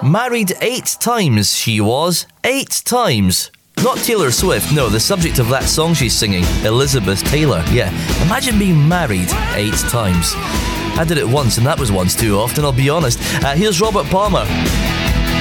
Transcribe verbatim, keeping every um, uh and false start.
Married eight times she was. Eight times. Not Taylor Swift, no, the subject of that song she's singing, Elizabeth Taylor. Yeah, imagine being married eight times. I did it once and that was once too often, I'll be honest. Uh, here's Robert Palmer.